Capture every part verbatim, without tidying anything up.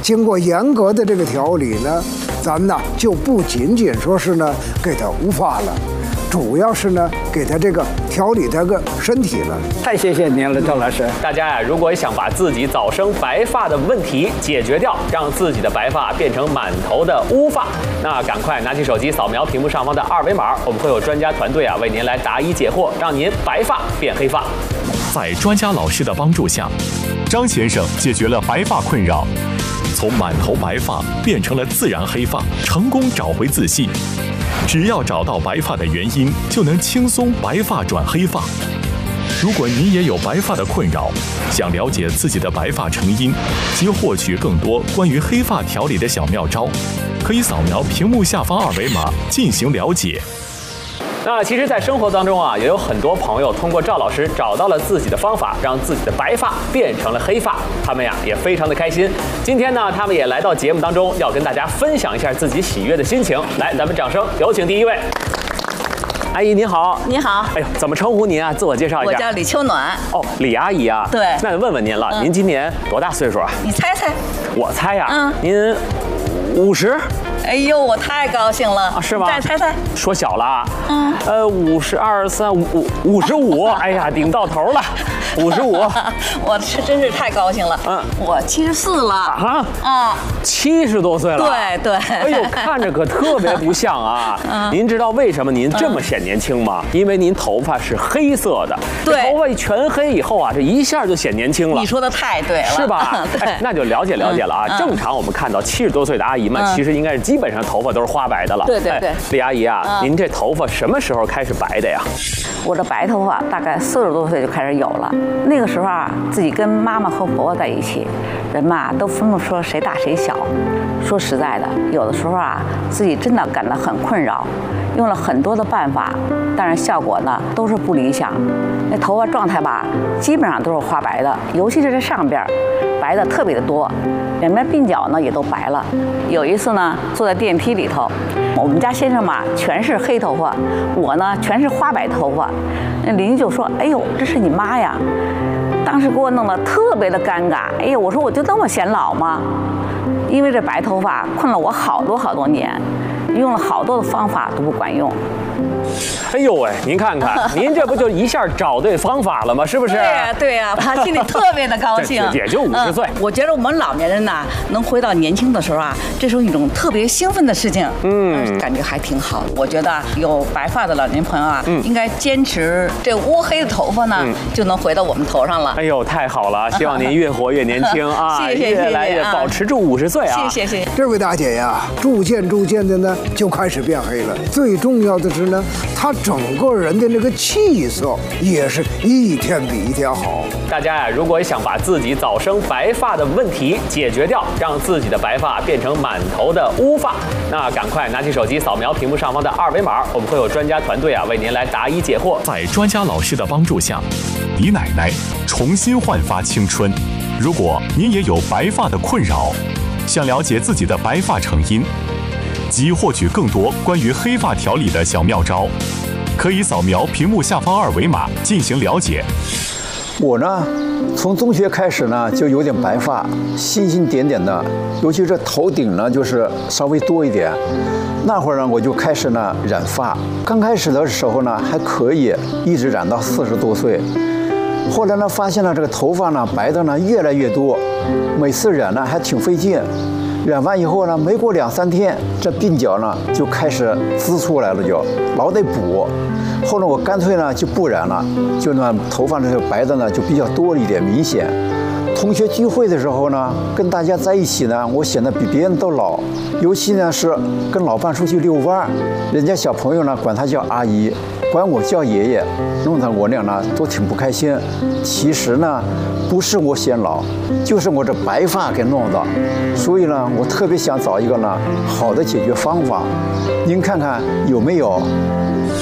经过严格的这个调理呢，咱呢就不仅仅说是呢给它无发了。主要是呢，给他这个调理这个身体了。 太谢谢您了，赵老师。 大家呀、啊，如果想把自己早生白发的问题解决掉，让自己的白发变成满头的乌发，那赶快拿起手机扫描屏幕上方的二维码，我们会有专家团队啊为您来答疑解惑，让您白发变黑发。 在专家老师的帮助下，张先生解决了白发困扰，从满头白发变成了自然黑发，成功找回自信。只要找到白发的原因，就能轻松白发转黑发。如果您也有白发的困扰，想了解自己的白发成因及获取更多关于黑发调理的小妙招，可以扫描屏幕下方二维码进行了解。 那其实，在生活当中啊，也有很多朋友通过赵老师找到了自己的方法，让自己的白发变成了黑发。他们呀也非常的开心。今天呢，他们也来到节目当中，要跟大家分享一下自己喜悦的心情。来，咱们掌声有请第一位。阿姨您好。 你好。 哎呦，怎么称呼您啊？自我介绍一下。 我叫李秋暖。 哦，李阿姨啊。 对。 那问问您了，嗯、您今年多大岁数啊？ 你猜猜。 我猜呀、啊。 嗯。 您五十。 哎呦，我太高兴了！ 啊，是吗？ 再猜猜， 说小了啊。 嗯。 呃，五十二三五五五十五，哎呀，顶到头了，五十五。 我是真是太高兴了。嗯。我七十四了。 啊。 啊。 七十多岁了。 对对。 哎呦，看着可特别不像啊。嗯。您知道为什么您这么显年轻吗？因为您头发是黑色的。 对。 头发全黑以后啊，这一下就显年轻了。 你说的太对了。 是吧？ 对。 那就了解了解了啊。正常我们看到七十多岁的阿姨们，其实应该是基本上头发都是花白的了。 对对对。 李阿姨啊，您这头发什么时候开始白的呀？ 我的白头发大概四十多岁就开始有了。那个时候啊，自己跟妈妈和婆婆在一起，人嘛都分不出谁大谁小。说实在的，有的时候啊，自己真的感到很困扰，用了很多的办法，但是效果呢都是不理想。那头发状态吧，基本上都是花白的，尤其是这上边白的特别的多，两边鬓角呢也都白了。有一次呢，坐在电梯里头，我们家先生嘛全是黑头发，我呢全是花白头发。那邻居就说：“哎呦，这是你妈呀！”当时给我弄得特别的尴尬。哎呦，我说我就那么显老吗？因为这白头发困了我好多好多年，用了好多的方法都不管用。 哎呦喂，您看看，您这不就一下找对方法了吗？是不是？ 对呀、啊，对呀、啊，他心里特别的高兴。 也就五十岁、 嗯。我觉得我们老年人呐，能回到年轻的时候啊，这是一种特别兴奋的事情。嗯，感觉还挺好。我觉得有白发的老年朋友啊，嗯、应该坚持这乌黑的头发呢，嗯、就能回到我们头上了。 哎呦，太好了！希望您越活越年轻啊， 谢谢越来越保持住五十岁啊！ 谢谢谢谢。 这位大姐呀，逐渐逐渐的呢，就开始变黑了。最重要的是呢，她整个人的那个气色也是一天比一天好。 大家呀，如果想把自己早生白发的问题解决掉，让自己的白发变成满头的乌发，那赶快拿起手机扫描屏幕上方的二维码，我们会有专家团队啊为您来答疑解惑。 在专家老师的帮助下，李奶奶重新焕发青春。如果您也有白发的困扰，想了解自己的白发成因及获取更多关于黑发调理的小妙招，可以扫描屏幕下方二维码进行了解。 我呢，从中学开始呢，就有点白发，星星点点的，尤其是头顶呢，就是稍微多一点。那会儿呢，我就开始呢染发。刚开始的时候呢，还可以，一直染到四十多岁。后来呢，发现了这个头发呢白的呢越来越多，每次染呢还挺费劲。染完以后呢，没过两三天，这鬓角呢就开始滋出来了，就老得补。后来我干脆呢就不染了，就呢头发呢就白的呢就比较多一点，明显。同学聚会的时候呢，跟大家在一起呢，我显得比别人都老。尤其呢是跟老伴出去遛弯，人家小朋友呢管他叫阿姨，管我叫爷爷，弄得我俩呢都挺不开心。其实呢，不是我显老，就是我这白发给弄的。所以呢，我特别想找一个呢好的解决方法，您看看有没有？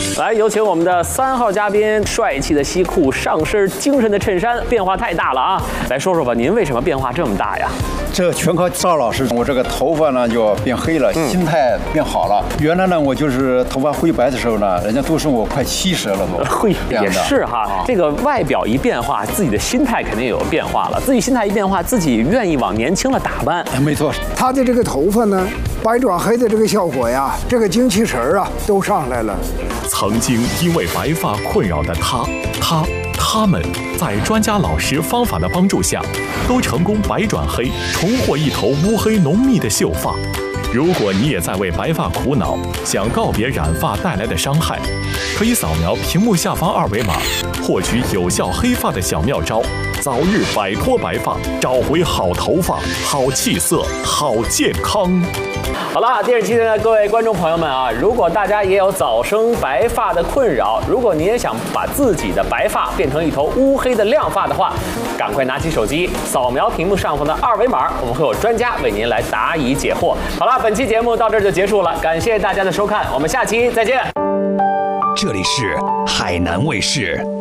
来，有请我们的三号嘉宾，帅气的西裤，上身精神的衬衫，变化太大了啊！来说说吧，您为什么变化这么大呀？ 这全靠赵老师，我这个头发呢就变黑了，嗯、心态变好了。原来呢，我就是头发灰白的时候呢，人家都说我快七十了都。 嘿，也是哈，啊、这个外表一变化，自己的心态肯定也有变化了。自己心态一变化，自己愿意往年轻了打扮。 没错， 他的这个头发呢，白转黑的这个效果呀，这个精气神儿啊，都上来了。 曾经因为白发困扰的他，他。他们在专家老师方法的帮助下，都成功白转黑，重获一头乌黑浓密的秀发。如果你也在为白发苦恼，想告别染发带来的伤害，可以扫描屏幕下方二维码，获取有效黑发的小妙招，早日摆脱白发，找回好头发、好气色、好健康。 好了，电视机前的各位观众朋友们啊，如果大家也有早生白发的困扰，如果你也想把自己的白发变成一头乌黑的亮发的话，赶快拿起手机扫描屏幕上方的二维码，我们会有专家为您来答疑解惑。好了，本期节目到这儿就结束了，感谢大家的收看，我们下期再见。 这里是海南卫视。